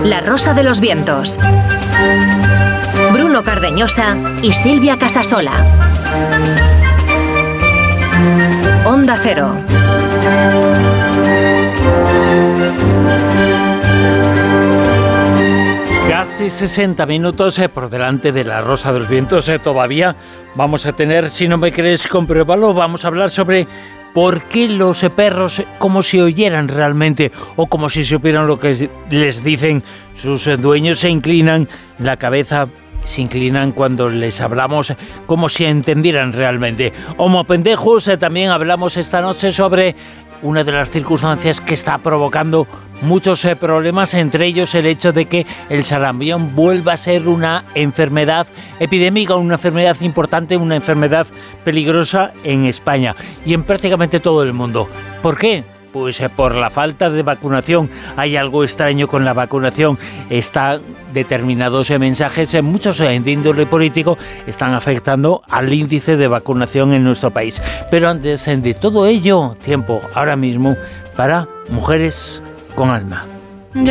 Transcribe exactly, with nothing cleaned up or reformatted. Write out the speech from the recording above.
La Rosa de los Vientos. Bruno Cardeñosa y Silvia Casasola. Onda Cero. Casi sesenta minutos eh, por delante de La Rosa de los Vientos. Eh, todavía vamos a tener, si no me crees, compruébalo, vamos a hablar sobre por qué los eh, perros, como si oyeran realmente o como si supieran lo que les dicen sus eh, dueños, se inclinan la cabeza, se inclinan cuando les hablamos como si entendieran realmente. Homo pendejos, eh, también hablamos esta noche sobre una de las circunstancias que está provocando muchos eh, problemas, entre ellos el hecho de que el sarampión vuelva a ser una enfermedad epidémica, una enfermedad importante, una enfermedad peligrosa en España y en prácticamente todo el mundo. ¿Por qué? Pues eh, por la falta de vacunación. Hay algo extraño con la vacunación. Está determinados eh, mensajes, eh, muchos eh, de índole político, están afectando al índice de vacunación en nuestro país. Pero antes eh, de todo ello, tiempo ahora mismo para Mujeres con Alma.